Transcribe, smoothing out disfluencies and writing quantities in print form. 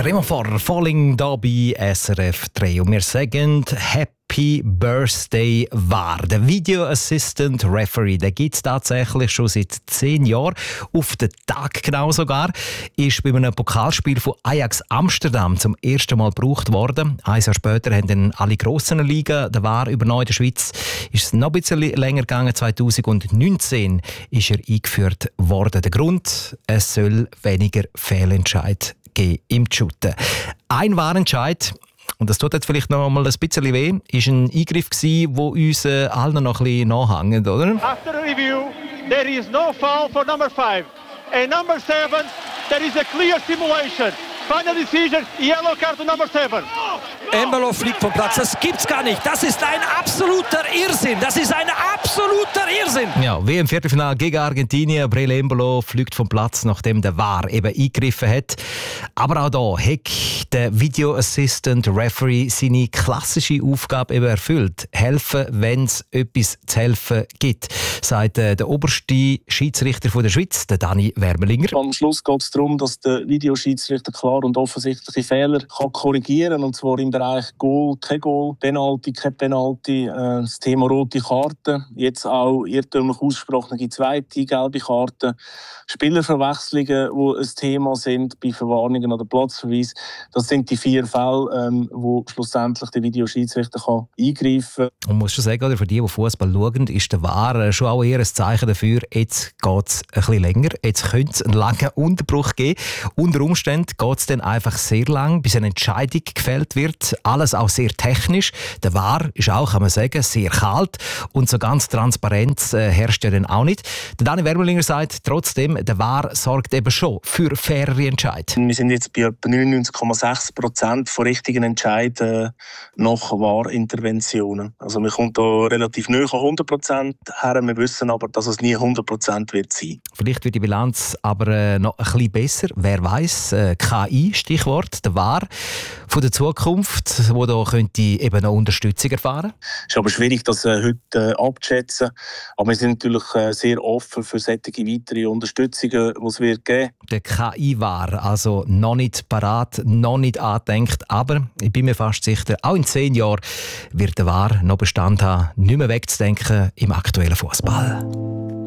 Der Remo vor Falling da bei SRF 3 und wir sagen Happy Birthday VAR. Der Video Assistant Referee, den gibt es tatsächlich schon seit 10 Jahren. Auf den Tag genau sogar. Ist bei einem Pokalspiel von Ajax Amsterdam zum ersten Mal gebraucht worden. Ein Jahr später haben dann alle grossen Ligen den VAR übernommen in der Schweiz. Ist es noch ein bisschen länger gegangen. 2019 ist er eingeführt worden. Der Grund, es soll weniger Fehlentscheid geben im Shooten. Ein VAR-Entscheid, und das tut jetzt vielleicht noch mal ein bisschen weh, ist ein Eingriff gewesen, der uns allen noch ein bisschen nachhängt, oder? After a review, there is no foul for number 5. And number 7, there is a clear simulation. Final decision, yellow card to number 7. Embolo fliegt vom Platz. Das gibt's gar nicht. Das ist ein absoluter Irrsinn. Das ist ein absoluter Irrsinn. Ja, wie im Viertelfinale gegen Argentinien. Breel Embolo fliegt vom Platz, nachdem der VAR eben eingegriffen hat. Aber auch da hat der Video Assistant Referee seine klassische Aufgabe eben erfüllt. Helfen, wenn es etwas zu helfen gibt, sagt der oberste Schiedsrichter von der Schweiz, der Dani Wermelinger. Am Schluss geht es darum, dass der Videoschiedsrichter klar und offensichtliche Fehler kann korrigieren kann. Und zwar im Bereich Goal, kein Goal, Penalty, kein Penalty, das Thema rote Karten, jetzt auch irrtümlich ausgesprochene zweite gelbe Karten, Spielerverwechslungen, die ein Thema sind bei Verwarnungen oder Platzverweis. Das sind die 4 Fälle, wo schlussendlich der Videoschiedsrichter kann eingreifen kann. Man muss schon sagen, oder, für die Fußball schauen, ist der VAR schon auch eher ein Zeichen dafür, jetzt geht es ein bisschen länger, jetzt könnte es einen langen Unterbruch geben. Unter Umständen geht es dann einfach sehr lang, bis eine Entscheidung gefällt wird. Alles auch sehr technisch. Der VAR ist auch, kann man sagen, sehr kalt und so ganz Transparenz herrscht ja dann auch nicht. Der Dani Wermelinger sagt trotzdem, der VAR sorgt eben schon für fairere Entscheidungen. Wir sind jetzt bei etwa 99,6% von richtigen Entscheiden nach VAR-Interventionen. Also wir kommen da relativ nahe an 100% her. Wir wissen aber, dass es nie 100% wird sein. Vielleicht wird die Bilanz aber noch ein bisschen besser. Wer weiß, KI, Stichwort, der VAR von der Zukunft, wo da könnte eben noch Unterstützung erfahren. Es ist aber schwierig, das heute abzuschätzen. Aber wir sind natürlich sehr offen für solche weitere Unterstützungen, die es wird geben. Der KI-VAR, also noch nicht parat, noch nicht angedenkt, aber ich bin mir fast sicher, auch in 10 Jahren wird der VAR noch Bestand haben, nicht mehr wegzudenken im aktuellen Fußball.